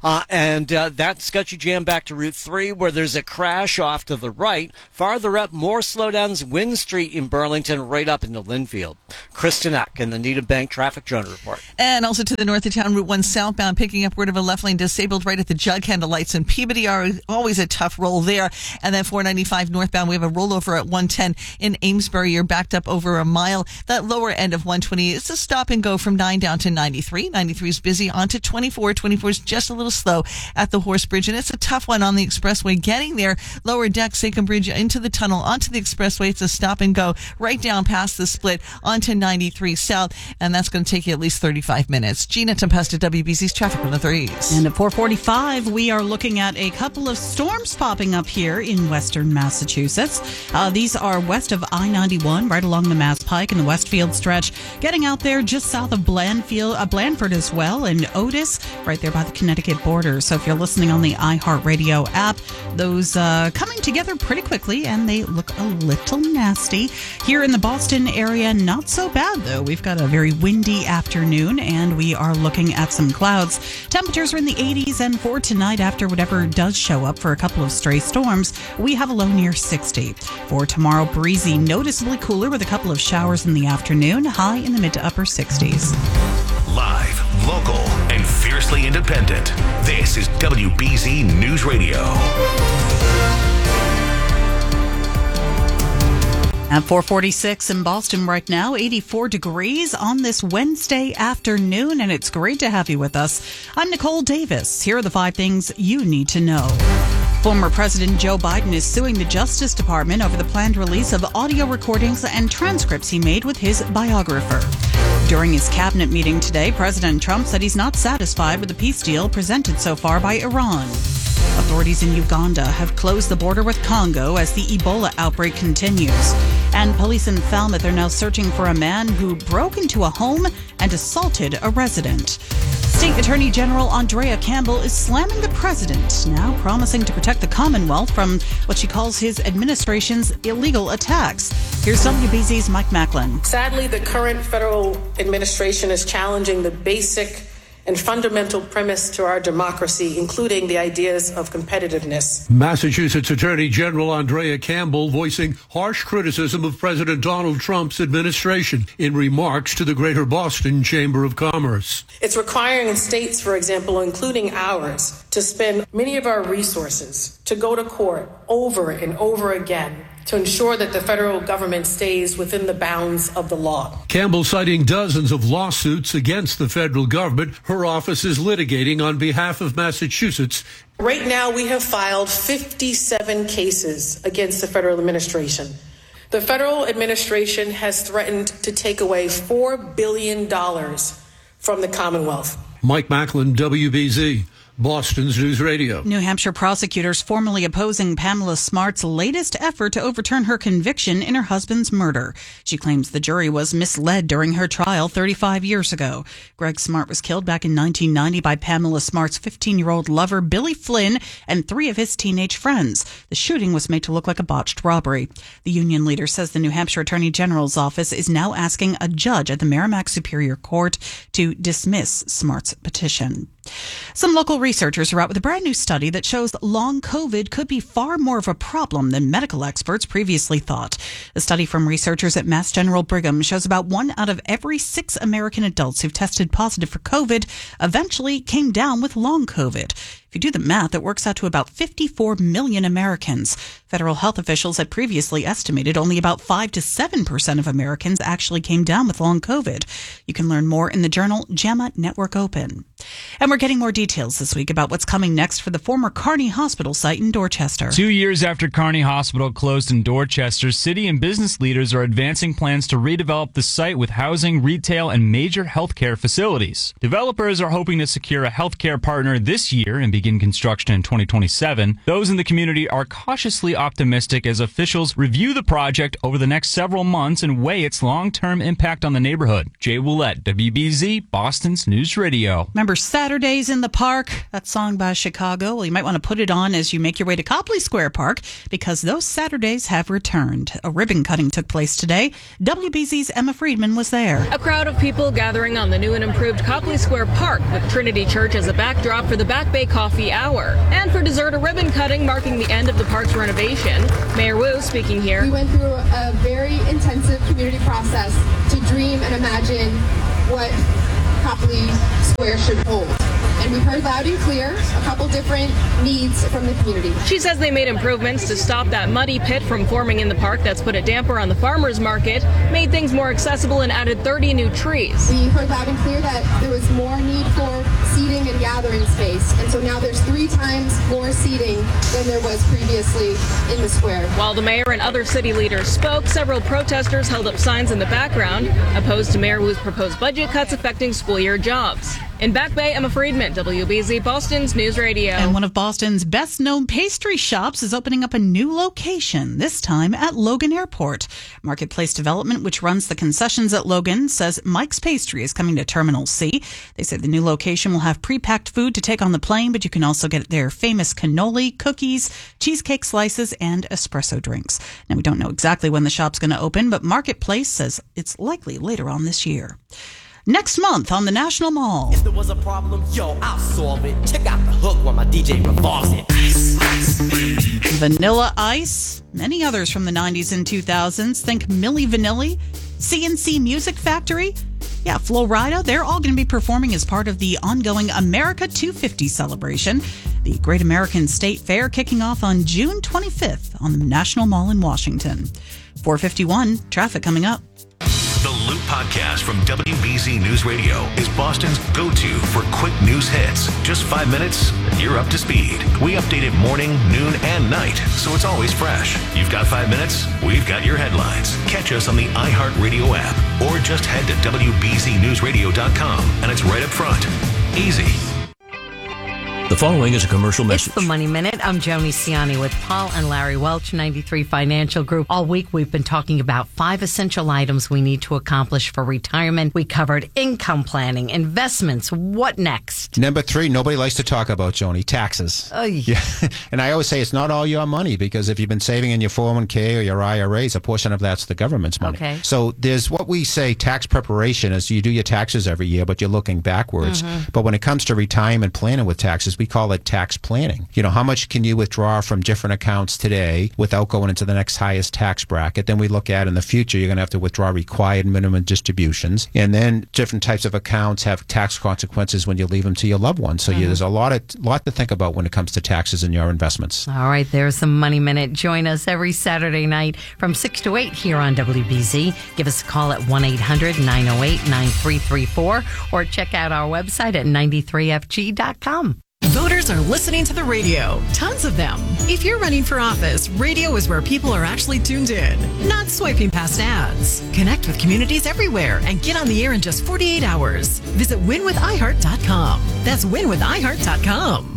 That's got you jammed back to Route 3 where there's a crash off to the right. Farther up, more slowdowns, Wynn Street in Burlington right up into Linfield. Kristen Eck in the Needham Bank Traffic Drone Report. And also to the north of town, Route 1 southbound, picking up word of a left lane disabled right at the jug handle lights. And Peabody are always a tough roll there. And then 495 northbound, we have a rollover at 110 in Amesbury. You're backed up over a mile. That lower end of 120 is a stop and go from 9 down to 93. 93 is busy onto 24. 24 is just a little slow at the Horse Bridge. And it's a tough one on the expressway. Getting there, lower deck, Sachem Bridge into the tunnel, onto the expressway. It's a stop and go right down past the split onto 93 south. And that's going to take you at least 35 minutes. Gina Tempesta, WBZ's Traffic on the 3s. And at 4:45, we are looking at a couple of storms popping up here in western Massachusetts. These are west of I-91, right along the Mass Pike and the Westfield stretch. Getting out there just south of Blandford as well, and Otis, right there by the Connecticut border. So if you're listening on the iHeartRadio app, those coming together pretty quickly, and they look a little nasty. Here in the Boston area, not so bad, though. We've got a very windy afternoon, and we are looking at some clouds. Temperatures are in the 80s, and for tonight, after whatever does show up for a couple of stray storms, we have a low near 60. For tomorrow, breezy, noticeably cooler with a couple of showers in the afternoon, high in the mid to upper 60s. Live, local, and fiercely independent. This is WBZ News Radio. At 4:46 in Boston right now, 84 degrees on this Wednesday afternoon, and it's great to have you with us. I'm Nicole Davis. Here are the 5 things you need to know. Former President Joe Biden is suing the Justice Department over the planned release of audio recordings and transcripts he made with his biographer. During his cabinet meeting today, President Trump said he's not satisfied with the peace deal presented so far by Iran. Authorities in Uganda have closed the border with Congo as the Ebola outbreak continues. And police in Falmouth are now searching for a man who broke into a home and assaulted a resident. State Attorney General Andrea Campbell is slamming the president, now promising to protect the Commonwealth from what she calls his administration's illegal attacks. Here's WBZ's Mike Macklin. Sadly, the current federal administration is challenging the basic and fundamental premise to our democracy, including the ideas of competitiveness. Massachusetts Attorney General Andrea Campbell voicing harsh criticism of President Donald Trump's administration in remarks to the Greater Boston Chamber of Commerce. It's requiring states, for example, including ours, to spend many of our resources to go to court over and over again to ensure that the federal government stays within the bounds of the law. Campbell citing dozens of lawsuits against the federal government her office is litigating on behalf of Massachusetts. Right now, we have filed 57 cases against the federal administration. The federal administration has threatened to take away $4 billion from the Commonwealth. Mike Macklin, WBZ, Boston's News Radio. New Hampshire prosecutors formally opposing Pamela Smart's latest effort to overturn her conviction in her husband's murder. She claims the jury was misled during her trial 35 years ago. Greg Smart was killed back in 1990 by Pamela Smart's 15-year-old lover, Billy Flynn, and 3 of his teenage friends. The shooting was made to look like a botched robbery. The union leader says the New Hampshire Attorney General's office is now asking a judge at the Merrimack Superior Court to dismiss Smart's petition. Some local researchers are out with a brand new study that shows long COVID could be far more of a problem than medical experts previously thought. A study from researchers at Mass General Brigham shows about 1 out of every 6 American adults who've tested positive for COVID eventually came down with long COVID. If you do the math, it works out to about 54 million Americans. Federal health officials had previously estimated only about 5 to 7% of Americans actually came down with long COVID. You can learn more in the journal JAMA Network Open. And we're getting more details this week about what's coming next for the former Kearney Hospital site in Dorchester. 2 years after Kearney Hospital closed in Dorchester, city and business leaders are advancing plans to redevelop the site with housing, retail, and major healthcare facilities. Developers are hoping to secure a healthcare partner this year and begin construction in 2027. Those in the community are cautiously optimistic as officials review the project over the next several months and weigh its long-term impact on the neighborhood. Jay Willett, WBZ, Boston's News Radio. Remember Saturdays in the Park? That song by Chicago? Well, you might want to put it on as you make your way to Copley Square Park because those Saturdays have returned. A ribbon cutting took place today. WBZ's Emma Friedman was there. A crowd of people gathering on the new and improved Copley Square Park with Trinity Church as a backdrop for the Back Bay Coffee Hour. And for dessert, a ribbon cutting marking the end of the park's renovation. Mayor Wu speaking here. We went through a very intensive community process to dream and imagine what Copley Square should hold. And we heard loud and clear a couple different needs from the community. She says they made improvements to stop that muddy pit from forming in the park that's put a damper on the farmers market, made things more accessible, and added 30 new trees. We heard loud and clear that there was more need for seating and gathering space. And so now there's 3 times more seating than there was previously in the square. While the mayor and other city leaders spoke, several protesters held up signs in the background opposed to Mayor Wu's proposed budget cuts affecting school year jobs. In Back Bay, Emma Friedman, WBZ, Boston's News Radio. And one of Boston's best-known pastry shops is opening up a new location, this time at Logan Airport. Marketplace Development, which runs the concessions at Logan, says Mike's Pastry is coming to Terminal C. They say the new location will have pre-packed food to take on the plane, but you can also get their famous cannoli, cookies, cheesecake slices, and espresso drinks. Now, we don't know exactly when the shop's going to open, but Marketplace says it's likely later on this year. Next month on the National Mall. If there was a problem, yo, I'll solve it. Check out the hook while my DJ revolves it. Ice, ice, Vanilla Ice, many others from the 90s and 2000s. Think Milli Vanilli, CNC Music Factory. Yeah, Flo Rida, they're all going to be performing as part of the ongoing America 250 celebration. The Great American State Fair kicking off on June 25th on the National Mall in Washington. 4:51, traffic coming up. The Loop Podcast from WBZ News Radio is Boston's go-to for quick news hits. Just 5 minutes, and you're up to speed. We update it morning, noon, and night, so it's always fresh. You've got 5 minutes, we've got your headlines. Catch us on the iHeartRadio app, or just head to WBZNewsRadio.com, and it's right up front. Easy. The following is a commercial message. It's the Money Minute. I'm Joni Ciani with Paul and Larry Welch, 93 Financial Group. All week we've been talking about 5 essential items we need to accomplish for retirement. We covered income planning, investments. What next? Number 3, nobody likes to talk about, Joni, taxes. Yeah. And I always say it's not all your money, because if you've been saving in your 401k or your IRAs, a portion of that's the government's money. Okay. So there's what we say tax preparation is you do your taxes every year, but you're looking backwards. But when it comes to retirement planning with taxes, we call it tax planning. You know, how much can you withdraw from different accounts today without going into the next highest tax bracket? Then we look at in the future, you're going to have to withdraw required minimum distributions. And then different types of accounts have tax consequences when you leave them to your loved ones. So there's a lot to think about when it comes to taxes and your investments. All right, there's the Money Minute. Join us every Saturday night from 6 to 8 here on WBZ. Give us a call at 1-800-908-9334 or check out our website at 93fg.com. Voters are listening to the radio. Tons of them. If you're running for office, radio is where people are actually tuned in, not swiping past ads. Connect with communities everywhere and get on the air in just 48 hours. Visit winwithiheart.com. That's winwithiheart.com.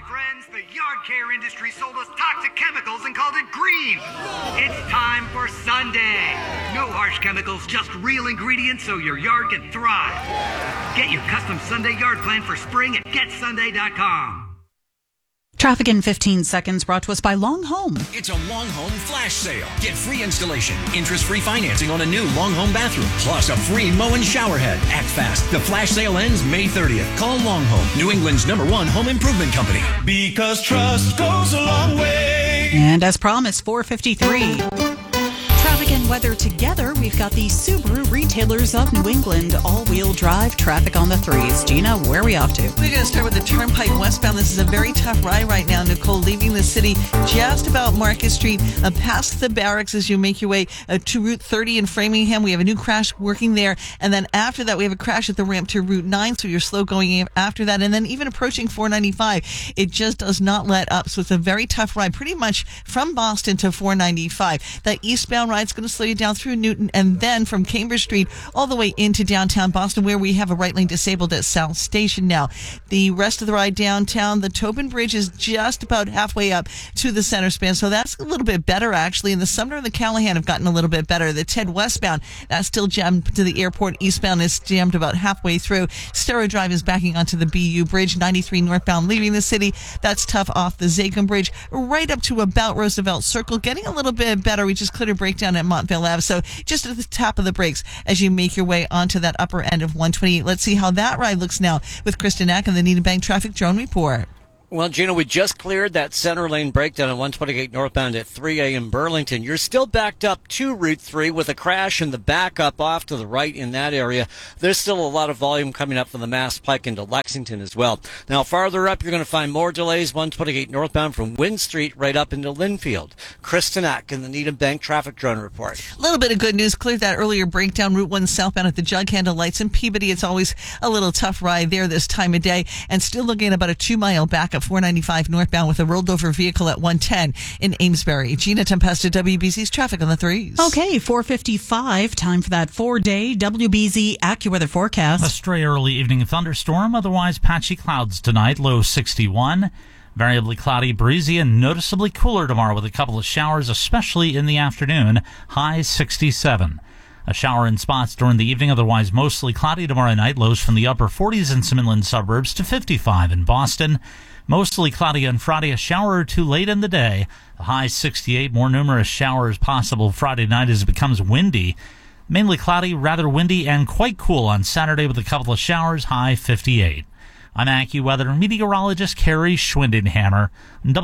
Yard care industry sold us toxic chemicals and called it green. It's time for Sunday. No harsh chemicals, just real ingredients so your yard can thrive. Get your custom Sunday yard plan for spring at getsunday.com. Traffic in 15 seconds brought to us by Long Home. It's a Long Home flash sale. Get free installation, interest-free financing on a new Long Home bathroom, plus a free Moen shower head. Act fast. The flash sale ends May 30th. Call Long Home, New England's #1 home improvement company. Because trust goes a long way. And as promised, 4:53. Traffic and weather together, we've got the Subaru Retailers of New England all-wheel drive traffic on the 3s. Gina, where are we off to? We're going to start with the Turnpike westbound. This is a very tough ride right now, Nicole, leaving the city just about Market Street, past the barracks as you make your way to Route 30 in Framingham. We have a new crash working there. And then after that, we have a crash at the ramp to Route 9, so you're slow going after that. And then even approaching 495, it just does not let up. So it's a very tough ride, pretty much from Boston to 495. That eastbound ride's going to slow you down through Newton and then from Cambridge Street all the way into downtown Boston, where we have a right lane disabled at South Station now. The rest of the ride downtown, the Tobin Bridge is just about halfway up to the center span, so that's a little bit better actually. And the Sumner and the Callahan have gotten a little bit better. The Ted westbound, that's still jammed to the airport. Eastbound is jammed about halfway through. Stero Drive is backing onto the BU Bridge. 93 northbound leaving the city, that's tough off the Zachem Bridge right up to about Roosevelt Circle. Getting a little bit better. We just cleared a breakdown at Montville Ave, so just at the top of the brakes as you make your way onto that upper end of 128. Let's see how that ride looks now with Kristen Ack and the Needham Bank Traffic Drone Report. Well, Gina, we just cleared that center lane breakdown at 128 northbound at 3A in Burlington. You're still backed up to Route 3 with a crash and the backup off to the right in that area. There's still a lot of volume coming up from the Mass Pike into Lexington as well. Now, farther up, you're going to find more delays, 128 northbound from Wynn Street right up into Linfield. Kristen Ack in the Needham Bank Traffic Drone Report. A little bit of good news. Cleared that earlier breakdown, Route 1 southbound at the Jug Handle Lights in Peabody. It's always a little tough ride there this time of day. And still looking at about a 2-mile backup, 495 northbound with a rolled over vehicle at 110 in Amesbury. Gina Tempesta, WBZ's traffic on the 3s. Okay, 4:55. Time for that 4-day WBZ AccuWeather forecast. A stray early evening thunderstorm, otherwise patchy clouds tonight, low 61. Variably cloudy, breezy, and noticeably cooler tomorrow with a couple of showers, especially in the afternoon, high 67. A shower in spots during the evening, otherwise mostly cloudy tomorrow night, lows from the upper 40s in some inland suburbs to 55 in Boston. Mostly cloudy on Friday, a shower or two late in the day. The high 68, more numerous showers possible Friday night as it becomes windy. Mainly cloudy, rather windy, and quite cool on Saturday with a couple of showers, high 58. I'm AccuWeather meteorologist Carrie Schwindenhammer,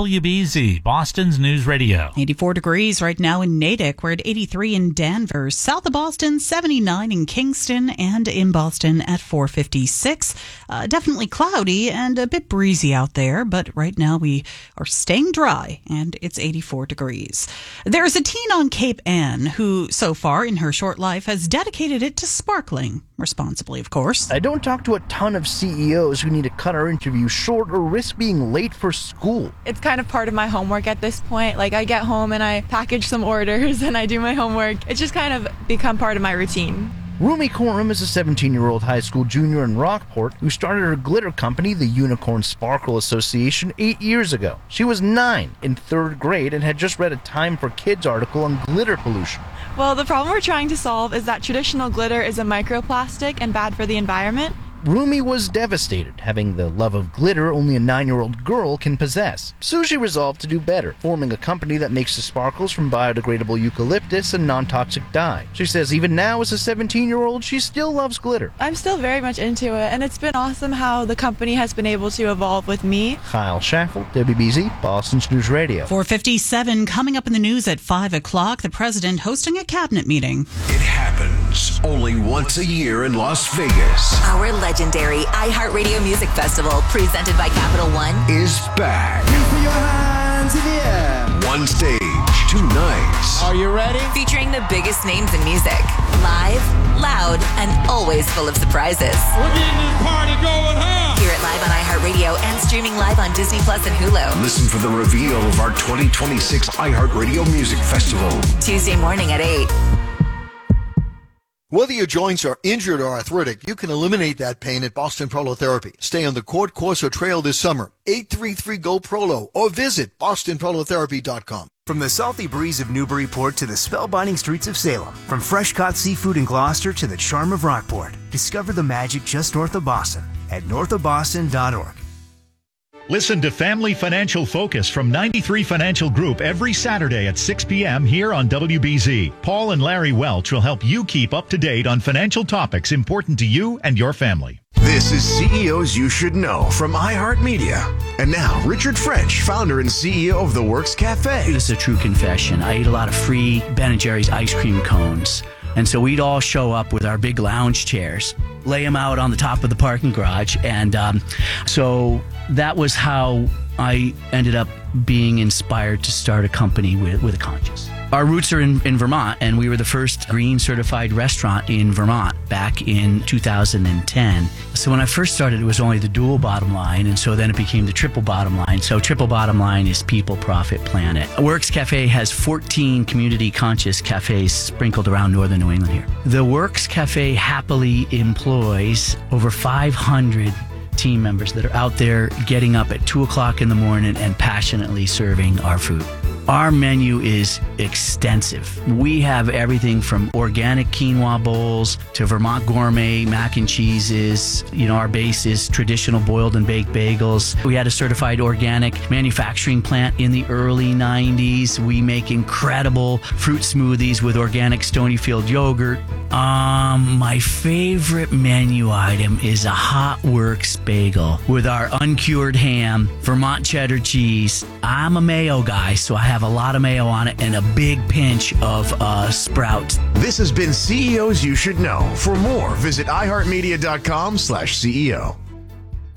WBZ, Boston's News Radio. 84 degrees right now in Natick. We're at 83 in Danvers. South of Boston, 79 in Kingston, and in Boston at 456. Definitely cloudy and a bit breezy out there, but right now we are staying dry, and it's 84 degrees. There's a teen on Cape Ann who, so far in her short life, has dedicated it to sparkling. Responsibly, of course. I don't talk to a ton of CEOs who need to cut our interview short or risk being late for school. It's kind of part of my homework at this point. Like, I get home and I package some orders and I do my homework. It's just kind of become part of my routine. Rumi Coram is a 17-year-old high school junior in Rockport who started her glitter company, the Unicorn Sparkle Association, 8 years ago. She was 9 in 3rd grade and had just read a Time for Kids article on glitter pollution. Well, the problem we're trying to solve is that traditional glitter is a microplastic and bad for the environment. Rumi was devastated, having the love of glitter only a 9-year-old girl can possess. So she resolved to do better, forming a company that makes the sparkles from biodegradable eucalyptus and non-toxic dye. She says even now as a 17-year-old, she still loves glitter. I'm still very much into it, and it's been awesome how the company has been able to evolve with me. Kyle Schaffel, WBZ, Boston's News Radio. 4:57, coming up in the news at 5 o'clock, the president hosting a cabinet meeting. It happens only once a year in Las Vegas. Our legendary iHeartRadio Music Festival, presented by Capital One, is back. Put your hands in the air. One stage, 2 nights. Are you ready? Featuring the biggest names in music. Live, loud, and always full of surprises. We're getting this party going, huh? Hear it live on iHeartRadio iHeartRadio and streaming live on Disney Plus and Hulu. Listen for the reveal of our 2026 iHeartRadio Music Festival. Tuesday morning at 8. Whether your joints are injured or arthritic, you can eliminate that pain at Boston Prolotherapy. Stay on the court course or trail this summer. 833-GO-PROLO or visit bostonprolotherapy.com. From the salty breeze of Newburyport to the spellbinding streets of Salem, from fresh-caught seafood in Gloucester to the charm of Rockport, discover the magic just north of Boston at northofboston.org. Listen to Family Financial Focus from 93 Financial Group every Saturday at 6 p.m. here on WBZ. Paul and Larry Welch will help you keep up to date on financial topics important to you and your family. This is CEOs You Should Know from iHeartMedia. And now, Richard French, founder and CEO of The Works Cafe. This is a true confession. I ate a lot of free Ben & Jerry's ice cream cones. And so we'd all show up with our big lounge chairs, lay them out on the top of the parking garage. And so that was how I ended up being inspired to start a company with a conscience. Our roots are in Vermont, and we were the first green certified restaurant in Vermont back in 2010. So when I first started, it was only the dual bottom line, and so then it became the triple bottom line. So triple bottom line is people, profit, planet. Works Cafe has 14 community conscious cafes sprinkled around northern New England here. The Works Cafe happily employs over 500 team members that are out there getting up at 2 o'clock in the morning and passionately serving our food. Our menu is extensive. We have everything from organic quinoa bowls to Vermont gourmet mac and cheeses. You know, our base is traditional boiled and baked bagels. We had a certified organic manufacturing plant in the early 90s. We make incredible fruit smoothies with organic Stonyfield yogurt. My favorite menu item is a Hot Works bagel with our uncured ham, Vermont cheddar cheese. I'm a mayo guy, so I have a lot of mayo on it and a big pinch of Sprouts. This has been CEOs You Should Know. For more, visit iHeartMedia.com/CEO.